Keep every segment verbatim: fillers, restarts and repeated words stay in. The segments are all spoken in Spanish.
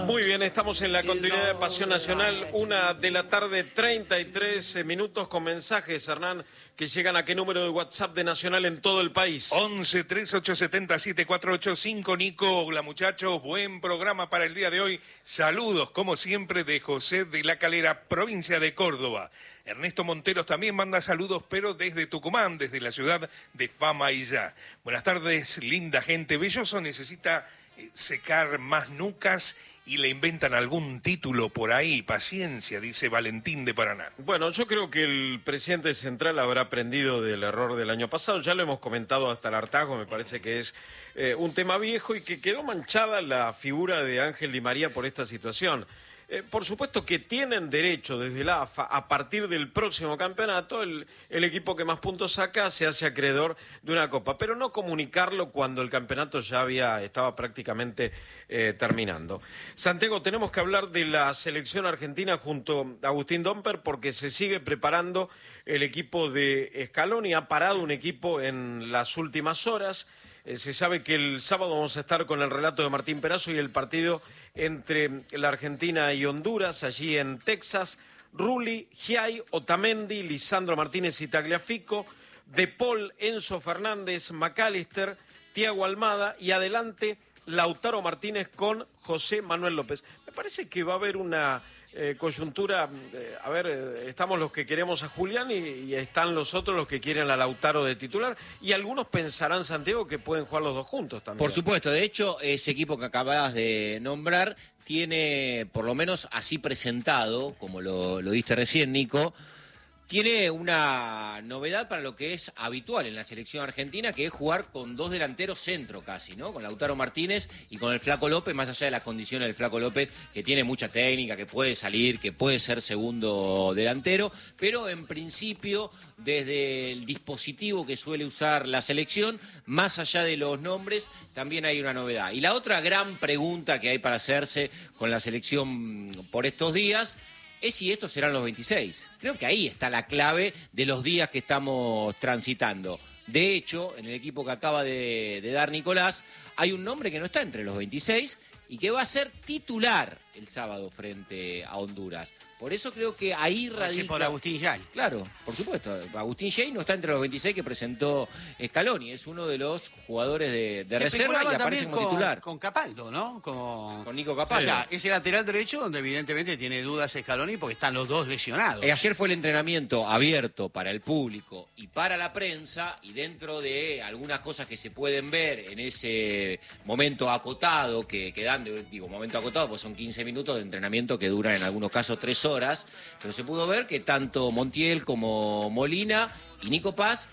Muy bien, estamos en la continuidad de Pasión Nacional, una de la tarde, treinta y tres minutos con mensajes, Hernán, que llegan a qué número de WhatsApp de Nacional en todo el país. once, treinta y ocho, setenta, siete, cuatro ocho cinco, Nico, hola muchachos, buen programa para el día de hoy. Saludos, como siempre, de José de la Calera, provincia de Córdoba. Ernesto Monteros también manda saludos, pero desde Tucumán, desde la ciudad de Fama y Ya. Buenas tardes, linda gente. Belloso necesita eh, secar más nucas y le inventan algún título por ahí. Paciencia, dice Valentín de Paraná. Bueno, yo creo que el presidente central habrá aprendido del error del año pasado. Ya lo hemos comentado hasta el hartazgo, me parece que es eh, un tema viejo y que quedó manchada la figura de Ángel Di María por esta situación. Eh, por supuesto que tienen derecho desde la A F A, a partir del próximo campeonato, el, el equipo que más puntos saca se hace acreedor de una copa, pero no comunicarlo cuando el campeonato ya había estaba prácticamente eh, terminando. Santiago, tenemos que hablar de la selección argentina junto a Agustín Domper porque se sigue preparando el equipo de Scaloni, ha parado un equipo en las últimas horas. Eh, se sabe que el sábado vamos a estar con el relato de Martín Perazo y el partido entre la Argentina y Honduras, allí en Texas. Rulli, Giai, Otamendi, Lisandro Martínez y Tagliafico, De Paul, Enzo Fernández, McAllister, Thiago Almada y adelante Lautaro Martínez con José Manuel López. Me parece que va a haber una eh, coyuntura, eh, a ver, eh, estamos los que queremos a Julián y, y están los otros los que quieren a Lautaro de titular y algunos pensarán, Santiago, que pueden jugar los dos juntos también. Por supuesto, de hecho, ese equipo que acabas de nombrar tiene, por lo menos así presentado, como lo, lo diste recién, Nico, tiene una novedad para lo que es habitual en la selección argentina, que es jugar con dos delanteros centro casi, ¿no? Con Lautaro Martínez y con el Flaco López, más allá de las condiciones del Flaco López, que tiene mucha técnica, que puede salir, que puede ser segundo delantero, pero en principio, desde el dispositivo que suele usar la selección, más allá de los nombres, también hay una novedad. Y la otra gran pregunta que hay para hacerse con la selección por estos días es si estos serán los veintiséis. Creo que ahí está la clave de los días que estamos transitando. De hecho, en el equipo que acaba de, de dar Nicolás, hay un nombre que no está entre los veintiséis y que va a ser titular el sábado frente a Honduras. Por eso creo que ahí radica... Sí, por Agustín Giai. Claro, por supuesto. Agustín Giai no está entre los veintiséis que presentó Scaloni. Es uno de los jugadores de, de reserva y aparece como con, titular. Con Capaldo, ¿no? Con, con Nico Capaldo. O sea, ese lateral derecho donde evidentemente tiene dudas Scaloni porque están los dos lesionados. Eh, ayer fue el entrenamiento abierto para el público y para la prensa, y dentro de algunas cosas que se pueden ver en ese momento acotado que, que dan, de, digo, momento acotado, pues son quince minutos de entrenamiento que duran en algunos casos tres horas, pero se pudo ver que tanto Montiel como Molina y Nico Paz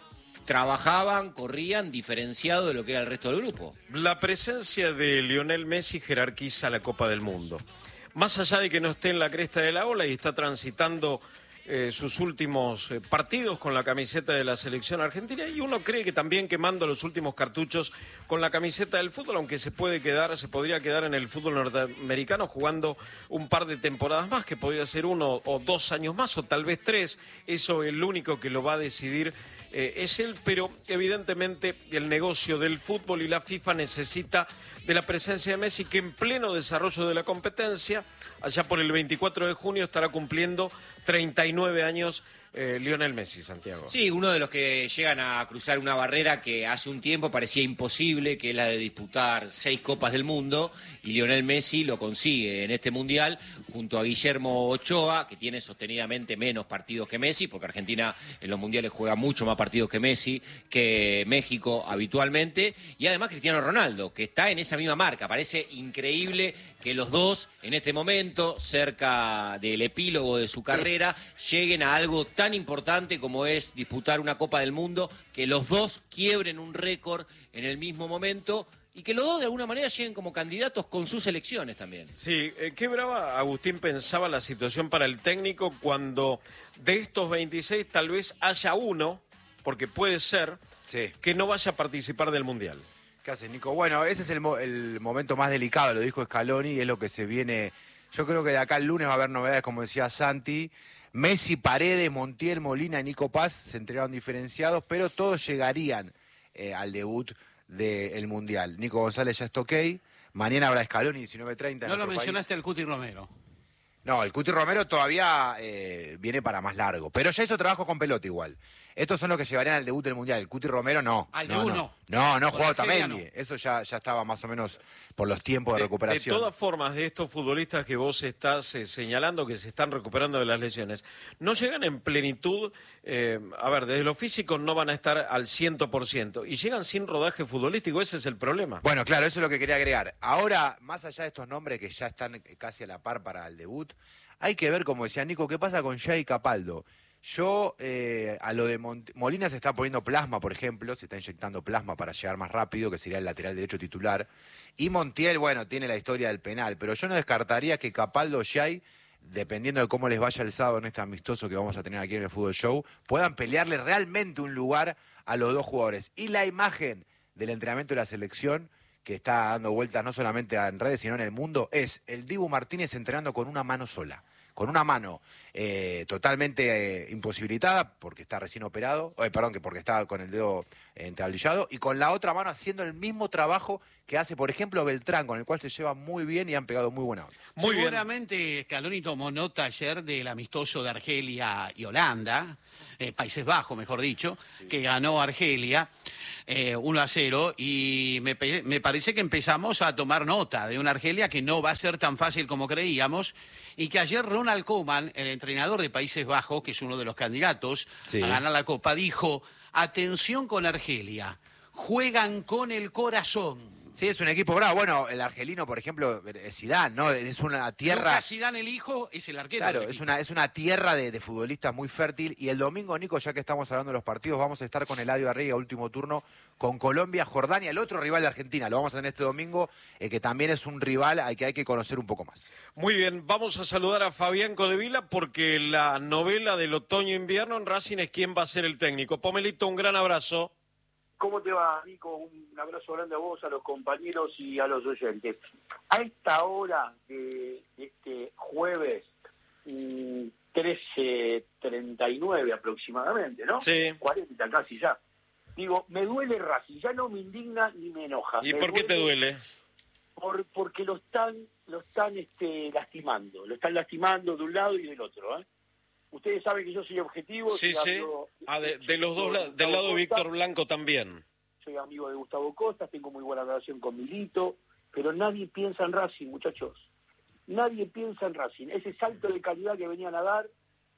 trabajaban, corrían diferenciado de lo que era el resto del grupo. La presencia de Lionel Messi jerarquiza la Copa del Mundo. Más allá de que no esté en la cresta de la ola y está transitando eh, sus últimos eh, partidos con la camiseta de la selección argentina, y uno cree que también quemando los últimos cartuchos con la camiseta del fútbol, aunque se puede quedar, se podría quedar en el fútbol norteamericano jugando un par de temporadas más, que podría ser uno o dos años más, o tal vez tres. Eso el único que lo va a decidir eh, es él, pero evidentemente el negocio del fútbol y la FIFA necesita de la presencia de Messi, que en pleno desarrollo de la competencia, allá por el veinticuatro de junio, estará cumpliendo treinta y nueve años eh, Lionel Messi, Santiago. Sí, uno de los que llegan a cruzar una barrera que hace un tiempo parecía imposible, que es la de disputar seis Copas del Mundo, y Lionel Messi lo consigue en este Mundial junto a Guillermo Ochoa, que tiene sostenidamente menos partidos que Messi, porque Argentina en los Mundiales juega mucho más partidos que Messi, que México habitualmente, y además Cristiano Ronaldo, que está en esa misma marca. Parece increíble que los dos, en este momento, cerca del epílogo de su carrera, lleguen a algo tan importante como es disputar una Copa del Mundo, que los dos quiebren un récord en el mismo momento y que los dos de alguna manera lleguen como candidatos con sus elecciones también. Sí, eh, qué brava, Agustín, pensaba la situación para el técnico cuando de estos veintiséis tal vez haya uno, porque puede ser, sí, que no vaya a participar del Mundial. ¿Qué haces, Nico? Bueno, ese es el, mo el momento más delicado, lo dijo Scaloni, y es lo que se viene. Yo creo que de acá al lunes va a haber novedades, como decía Santi. Messi, Paredes, Montiel, Molina y Nico Paz se entregaron diferenciados, pero todos llegarían eh, al debut del Mundial. Nico González ya está ok, Mañana habrá Scaloni diecinueve treinta. No lo mencionaste al Cuti Romero. No, el Cuti Romero todavía eh, viene para más largo. Pero ya hizo trabajo con pelota igual. Estos son los que llevarían al debut del Mundial. El Cuti Romero no. Al no, debut no. no. No, no Por jugó Argelia Otamendi. no. Eso ya, ya estaba más o menos por los tiempos de, De, recuperación. de todas formas, de estos futbolistas que vos estás eh, señalando que se están recuperando de las lesiones, no llegan en plenitud, eh, a ver, desde lo físico no van a estar al cien por ciento y llegan sin rodaje futbolístico, ese es el problema. Bueno, claro, eso es lo que quería agregar. Ahora, más allá de estos nombres que ya están casi a la par para el debut, hay que ver, como decía Nico, qué pasa con Jay Capaldo. Yo, eh, a lo de Mont- Molina se está poniendo plasma, por ejemplo, se está inyectando plasma para llegar más rápido, que sería el lateral derecho titular. Y Montiel, bueno, tiene la historia del penal, pero yo no descartaría que Capaldo o Jay, dependiendo de cómo les vaya el sábado en este amistoso que vamos a tener aquí en el Fútbol Show, puedan pelearle realmente un lugar a los dos jugadores. Y la imagen del entrenamiento de la selección, que está dando vueltas no solamente en redes, sino en el mundo, es el Dibu Martínez entrenando con una mano sola. Con una mano eh, totalmente eh, imposibilitada, porque está recién operado, eh, perdón, que porque está con el dedo entablillado, y con la otra mano haciendo el mismo trabajo que hace, por ejemplo, Beltrán, con el cual se lleva muy bien y han pegado muy buena onda. Muy bien. Seguramente Scaloni tomó nota ayer del amistoso de Argelia y Holanda, eh, Países Bajos, mejor dicho, sí, que ganó Argelia eh, uno a cero, y me, me parece que empezamos a tomar nota de una Argelia que no va a ser tan fácil como creíamos, y que ayer Ronald Koeman, el entrenador de Países Bajos, que es uno de los candidatos sí. a ganar la Copa, dijo: atención con Argelia, juegan con el corazón. Sí, es un equipo bravo. Bueno, el argelino, por ejemplo, es Zidane, ¿no? Es una tierra... Lucas Zidane, el hijo, es el arquero. Claro, es una, es una tierra de, de futbolistas muy fértil. Y el domingo, Nico, ya que estamos hablando de los partidos, vamos a estar con Eladio Arrega, último turno, con Colombia, Jordania, el otro rival de Argentina. Lo vamos a tener este domingo, eh, que también es un rival al que hay que conocer un poco más. Muy bien, vamos a saludar a Fabián Codevila, porque la novela del otoño-invierno en Racing es quién va a ser el técnico. Pomelito, un gran abrazo. ¿Cómo te va, Nico? Un abrazo grande a vos, a los compañeros y a los oyentes. A esta hora de este jueves, trece treinta y nueve aproximadamente, ¿no? Sí. cuarenta casi ya. Digo, me duele Racing, ya no me indigna ni me enoja. ¿Y me por qué te duele? Por, porque lo están, lo están este, lastimando, lo están lastimando de un lado y del otro, ¿eh? Ustedes saben que yo soy objetivo. Sí, soy sí. amigo, Ah, de, de los dos, la, del lado de Víctor Blanco también. Soy amigo de Gustavo Costa, tengo muy buena relación con Milito, pero nadie piensa en Racing, muchachos. Nadie piensa en Racing. Ese salto de calidad que venían a dar,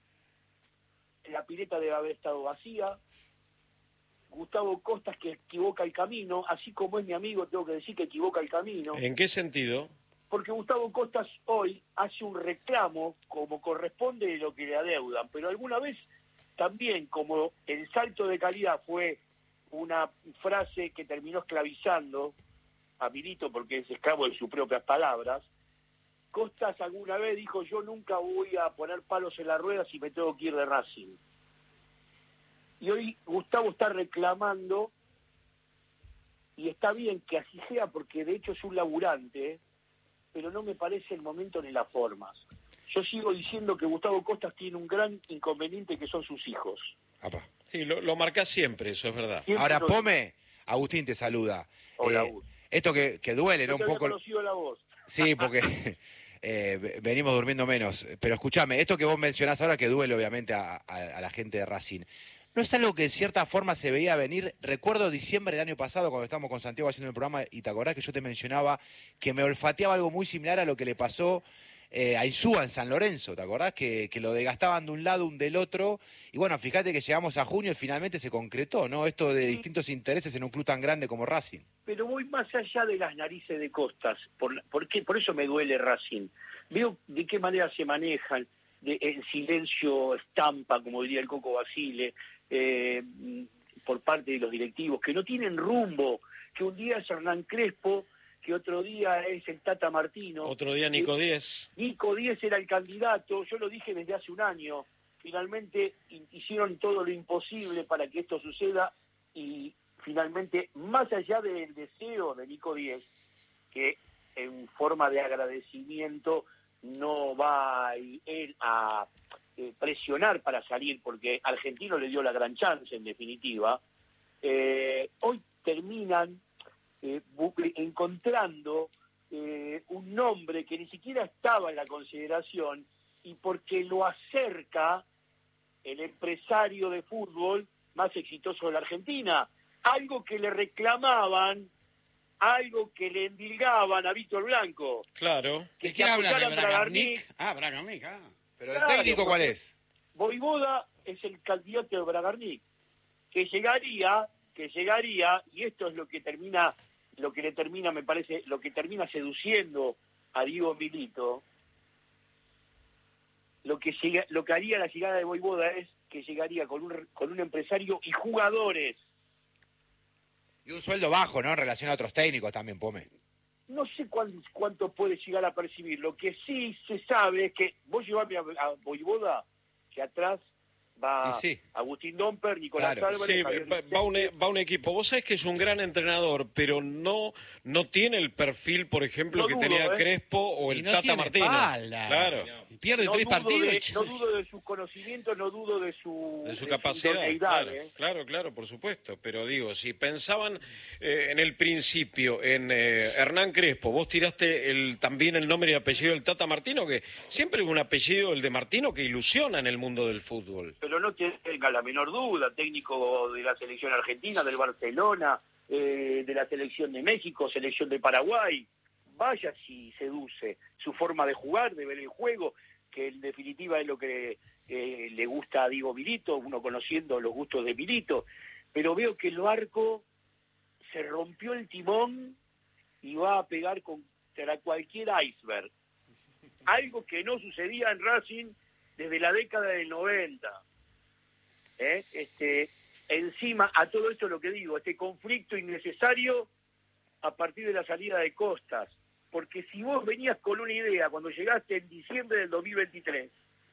la pileta debe haber estado vacía. Gustavo Costa es que equivoca el camino, así como es mi amigo, tengo que decir que equivoca el camino. ¿En qué sentido? Porque Gustavo Costas hoy hace un reclamo como corresponde de lo que le adeudan, pero alguna vez también, como el salto de calidad fue una frase que terminó esclavizando a Milito porque es esclavo de sus propias palabras, Costas alguna vez dijo: yo nunca voy a poner palos en la rueda si me tengo que ir de Racing. Y hoy Gustavo está reclamando, y está bien que así sea, porque de hecho es un laburante, ¿eh? Pero no me parece el momento ni las formas. Yo sigo diciendo que Gustavo Costas tiene un gran inconveniente, que son sus hijos. Apa. Sí, lo, lo marcás siempre, eso es verdad. Siempre Ahora, lo... Pome, Agustín te saluda. Hola, eh, esto que, que duele, ¿no? No te Un había poco... conocido la voz. Sí, porque eh, venimos durmiendo menos. Pero escúchame, esto que vos mencionás ahora, que duele obviamente a, a, a la gente de Racing, ¿no es algo que de cierta forma se veía venir? Recuerdo diciembre del año pasado, cuando estábamos con Santiago haciendo el programa, y te acordás que yo te mencionaba que me olfateaba algo muy similar a lo que le pasó eh, a Insúa en San Lorenzo, ¿te acordás? Que, que lo desgastaban de un lado, un del otro, y bueno, fíjate que llegamos a junio y finalmente se concretó, ¿no? Esto de distintos intereses en un club tan grande como Racing. Pero voy más allá de las narices de Costas, por, por, qué? Por eso me duele Racing. Veo de qué manera se manejan, de, el silencio estampa, como diría el Coco Basile, Eh, por parte de los directivos, que no tienen rumbo, que un día es Hernán Crespo, que otro día es el Tata Martino. Otro día Nico eh, Díez. Nico Díez era el candidato, yo lo dije desde hace un año. Finalmente hicieron todo lo imposible para que esto suceda, y finalmente, más allá del deseo de Nico Díez, que en forma de agradecimiento no va él a Eh, presionar para salir, porque Argentino le dio la gran chance en definitiva, eh, hoy terminan eh, encontrando eh, un nombre que ni siquiera estaba en la consideración y porque lo acerca el empresario de fútbol más exitoso de la Argentina. Algo que le reclamaban, algo que le endilgaban a Víctor Blanco. Claro. ¿De Que quién habla? ¿De apoyaran Bragarnik? Ah, Bragarnik, ah. Pero el Claro, técnico, ¿cuál porque- es? Voivoda es el candidato de Bragarnik, que llegaría, que llegaría, y esto es lo que termina, lo que le termina, me parece, lo que termina seduciendo a Diego Milito. Lo que llega, lo que haría la llegada de Voivoda es que llegaría con un con un empresario y jugadores. Y un sueldo bajo, ¿no? En relación a otros técnicos también, Pome. No sé cuán- cuánto puede llegar a percibir. Lo que sí se sabe es que vos llevame a, a Voivoda, que atrás va Y sí. Agustín Domper, Nicolás Claro. Álvarez, Sí, Javier va, va un, Vicente. va un equipo. Vos sabés que es un gran entrenador, pero no no tiene el perfil, por ejemplo, No que dudo, tenía ¿eh? Crespo o Y el no Tata tiene Martino. espalda. Claro. Pierde No tres dudo partidos. de- no dudo de sus conocimientos, no dudo de su, De su de capacidad, idoneidad, claro, ¿eh? claro, claro, por supuesto. Pero digo, si pensaban eh, en el principio en eh, Hernán Crespo, vos tiraste el, también el nombre y apellido del Tata Martino, que siempre es un apellido, el de Martino, que ilusiona en el mundo del fútbol. Pero no tenga la menor duda, técnico de la selección argentina, del Barcelona, eh, de la selección de México, selección de Paraguay. Vaya si seduce su forma de jugar, de ver el juego, que en definitiva es lo que eh, le gusta a Diego Milito, uno conociendo los gustos de Milito. Pero veo que el barco se rompió el timón y va a pegar contra cualquier iceberg. Algo que no sucedía en Racing desde la década del noventa. ¿Eh? Este, encima, a todo esto lo que digo, este conflicto innecesario a partir de la salida de Costas. Porque si vos venías con una idea cuando llegaste en diciembre del dos mil veintitrés,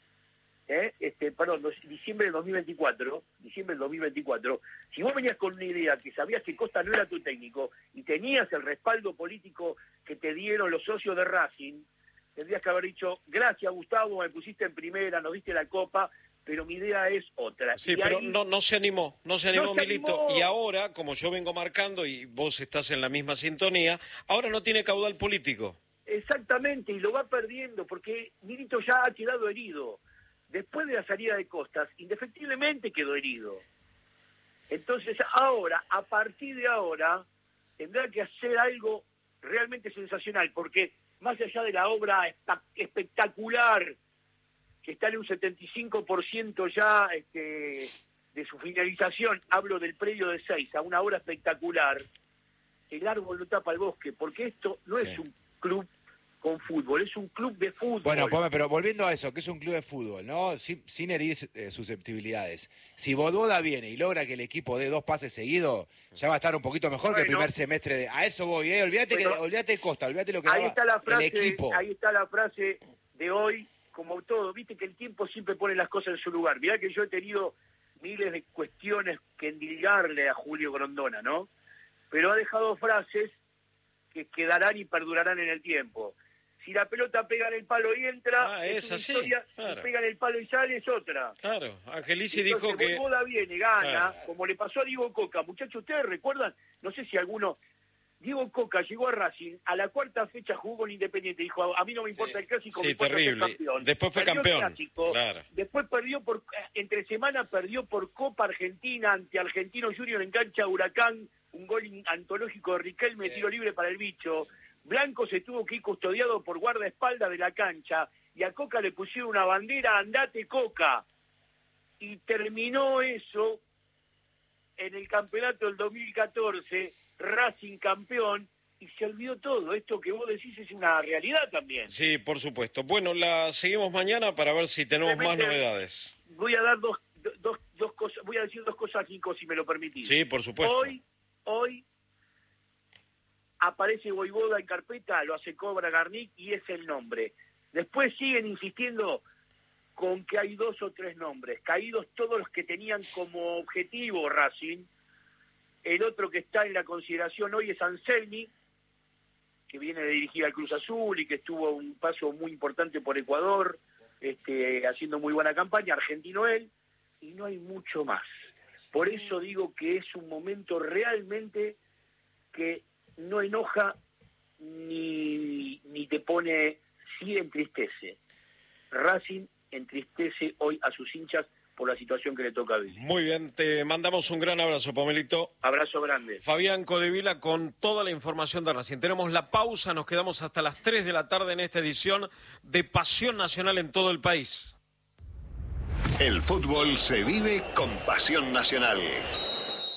¿eh? este, perdón, dos- diciembre del dos mil veinticuatro, diciembre del dos mil veinticuatro, si vos venías con una idea que sabías que Costa no era tu técnico y tenías el respaldo político que te dieron los socios de Racing, tendrías que haber dicho, gracias Gustavo, me pusiste en primera, nos diste la copa, pero mi idea es otra. Sí, Y pero ahí- no, no se animó, no se animó No se Milito. animó. Y ahora, como yo vengo marcando y vos estás en la misma sintonía, ahora no tiene caudal político. Exactamente, y lo va perdiendo, porque Milito ya ha quedado herido. Después de la salida de Costas, indefectiblemente quedó herido. Entonces ahora, a partir de ahora, tendrá que hacer algo realmente sensacional, porque más allá de la obra espa- espectacular, que está en un setenta y cinco por ciento ya este, de su finalización, hablo del predio de Seiza, una obra espectacular, el árbol no tapa el bosque, porque esto no Sí. es un club con fútbol, es un club de fútbol. Bueno, Pome, pero volviendo a eso, que es un club de fútbol, ¿no? Sin, sin herir eh, susceptibilidades. Si Voivoda viene y logra que el equipo dé dos pases seguidos, ya va a estar un poquito mejor que el Bueno. primer semestre. De... A eso voy, ¿eh? Olvídate, Bueno. que, olvídate de Costa, olvídate lo que Ahí daba está la frase, el equipo. ahí está la frase de hoy, como todo, viste que el tiempo siempre pone las cosas en su lugar. Mirá que yo he tenido miles de cuestiones que endilgarle a Julio Grondona, ¿no? Pero ha dejado frases que quedarán y perdurarán en el tiempo. Si la pelota pega en el palo y entra, Ah, es es una así, historia, claro. si pega en el palo y sale, es otra. Claro, Angelici Entonces, dijo que... Voivoda viene, gana, Claro. como le pasó a Diego Coca. Muchachos, ¿ustedes recuerdan? No sé si alguno... Diego Coca llegó a Racing, a la cuarta fecha jugó con Independiente, dijo, a mí no me importa el clásico, Sí, me importa ser terrible. campeón. Después fue Perdió el campeón, clásico, claro. después perdió por, entre semana perdió por Copa Argentina ante Argentino Junior en cancha Huracán, un gol in- antológico de Riquelme, tiro libre para el bicho. Blanco se tuvo que ir custodiado por guardaespaldas de la cancha y a Coca le pusieron una bandera, andate Coca. Y terminó eso en el campeonato del dos mil catorce, Racing campeón, y se olvidó todo. Esto que vos decís es una realidad también. Sí, por supuesto. Bueno, la seguimos mañana para ver si tenemos más Simplemente novedades. Voy a dar dos, dos, dos cosas, voy a decir dos cosas, Nico, si me lo permitís. Sí, por supuesto. Hoy, hoy aparece Voivoda en carpeta, lo hace Cobra Garnic y es el nombre. Después siguen insistiendo con que hay dos o tres nombres, caídos todos los que tenían como objetivo Racing. El otro que está en la consideración hoy es Anselmi, que viene de dirigir al Cruz Azul y que estuvo un paso muy importante por Ecuador, este, haciendo muy buena campaña, argentino él, y no hay mucho más. Por eso digo que es un momento realmente que no enoja ni, ni te pone, sí entristece. Racing entristece hoy a sus hinchas por la situación que le toca vivir. Muy bien, te mandamos un gran abrazo, Pomelito. Abrazo grande. Fabián Codevila con toda la información de Racing. Tenemos la pausa, nos quedamos hasta las tres de la tarde en esta edición de Pasión Nacional en todo el país. El fútbol se vive con Pasión Nacional.